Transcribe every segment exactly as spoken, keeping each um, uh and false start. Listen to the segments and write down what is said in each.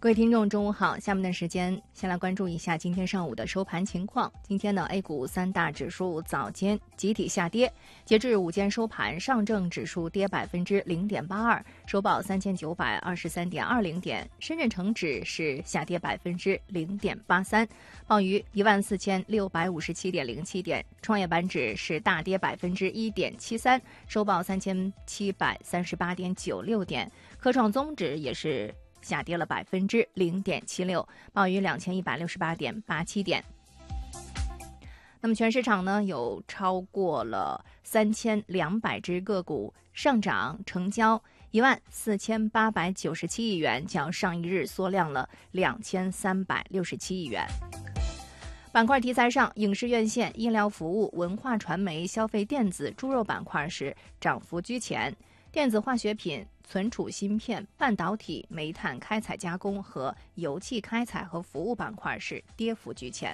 各位听众，中午好。下面的时间，先来关注一下今天上午的收盘情况。今天呢 ，A 股三大指数早间集体下跌，截至午间收盘，上证指数跌百分之零点八二，收报三千九百二十三点二零点；深圳成指是下跌百分之零点八三，报于一万四千六百五十七点零七点；创业板指是大跌百分之一点七三，收报三千七百三十八点九六点；科创综指也是下跌了百分之零点七六，报于两千一百六十八点八七点。那么全市场呢，有超过了三千两百只个股上涨，成交一万四千八百九十七亿元，较上一日缩量了两千三百六十七亿元。板块题材上，影视院线、医疗服务、文化传媒、消费电子、猪肉板块是涨幅居前。电子化学品、存储芯片、半导体、煤炭开采加工和油气开采和服务板块是跌幅居前。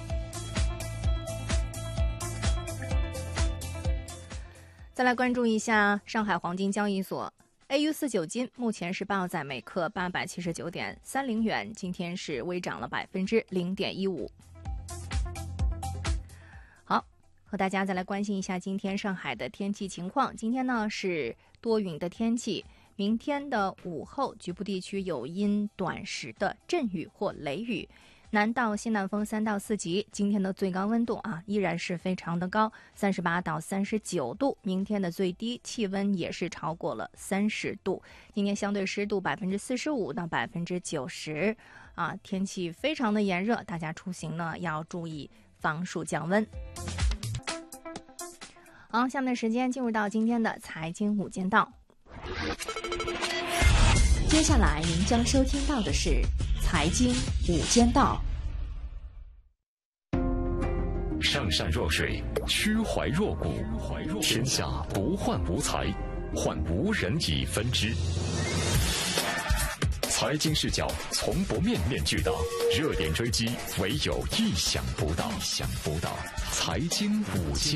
再来关注一下上海黄金交易所 A 五四九金，目前是报在每克八百七十九点三零元，今天是微涨了百分之零点一五。好，和大家再来关心一下今天上海的天气情况。今天呢是多云的天气，明天的午后局部地区有阴短时的阵雨或雷雨，南到西南风三到四级。今天的最高温度啊依然是非常的高，三十八到三十九度。明天的最低气温也是超过了三十度。今天相对湿度百分之四十五到百分之九十啊，天气非常的炎热，大家出行呢要注意防暑降温。好，下面的时间进入到今天的财经午间道。 接下来您将收听到的是财经午间道。 上善若水，曲怀若谷，天下不患无才，患无人以分之。财经视角从不面面俱到，热点追击唯有意想不到。意想不到，财经午间。